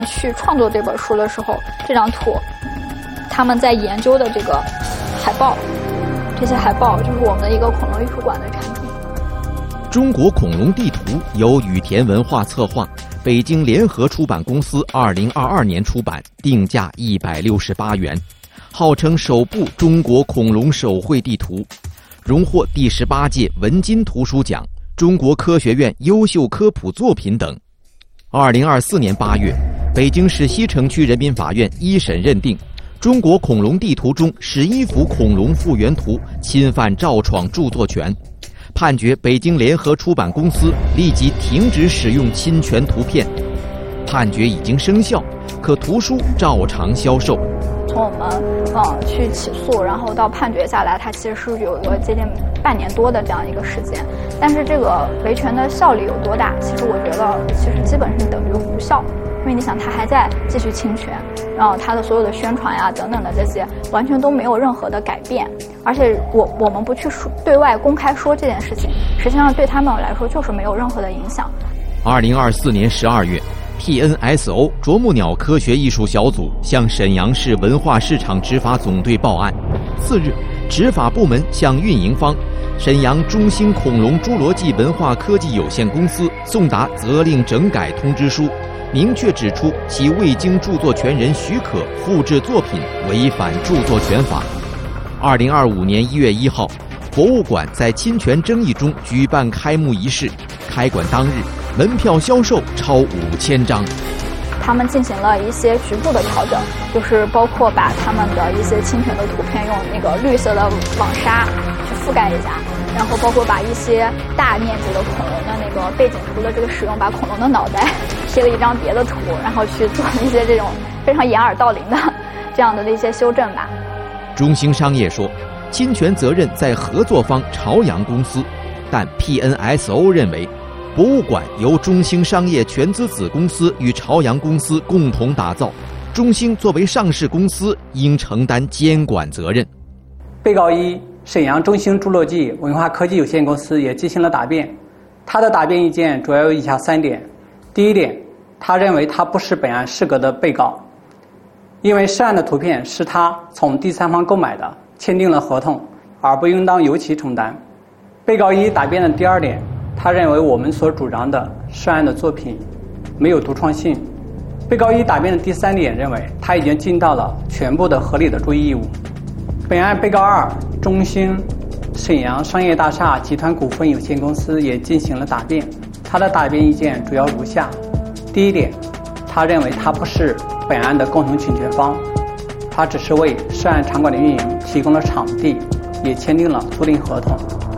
去创作这本书的时候，这张图，他们在研究的这个海报，这些海报就是我们的一个恐龙艺术馆的产品。 中国恐龙地图由羽田文化策划，北京联合出版公司2022年出版，定价168元，号称首部中国恐龙手绘地图，荣获第18届文津图书奖、中国科学院优秀科普作品等。2024年8月，北京市西城区人民法院一审认定，中国恐龙地图中11幅恐龙复原图侵犯赵闯著作权，判决北京联合出版公司立即停止使用侵权图片。判决已经生效，可图书照常销售。 从我们去起诉，然后到判决下来，它其实是有一个接近半年多的这样一个时间。但是这个维权的效力有多大？其实我觉得，其实基本是等于无效。因为你想，它还在继续侵权，然后它的所有的宣传呀等等的这些，完全都没有任何的改变。而且我们不去对外公开说这件事情，实际上对他们来说就是没有任何的影响。 2024年12月。PNSO 啄木鸟科学艺术小组向沈阳市文化市场执法总队报案。次日，执法部门向运营方沈阳中兴恐龙侏罗纪文化科技有限公司送达责令整改通知书，明确指出其未经著作权人许可复制作品违反著作权法。2025年1月1号，博物馆在侵权争议中举办开幕仪式，开馆当日，门票销售超5000张。 他们进行了一些局部的调整，就是包括把他们的一些侵权的图片用那个绿色的网纱去覆盖一下，然后包括把一些大面积的恐龙的那个背景图的这个使用，把恐龙的脑袋贴了一张别的图，然后去做一些这种非常掩耳盗铃的这样的一些修正吧。 中兴商业说，侵权责任在合作方朝阳公司，但 PNSO 认为博物馆由中兴商业全资子公司与朝阳公司共同打造，中兴作为上市公司应承担监管责任。 被告一沈阳中兴侏罗纪文化科技有限公司也进行了答辩，他的答辩意见主要有以下3点。第一点，他认为他不是本案适格的被告，因为涉案的图片是他从第三方购买的，签订了合同，而不应当由其承担。被告一答辩的第2点，他认为我们所主张的涉案的作品没有独创性。被告一答辩的第3点认为他已经尽到了全部的合理的注意义务。本案被告2中兴沈阳商业大厦集团股份有限公司也进行了答辩，他的答辩意见主要如下。第一点，他认为他不是本案的共同侵权方，他只是为涉案场馆的运营提供了场地，也签订了租赁合同。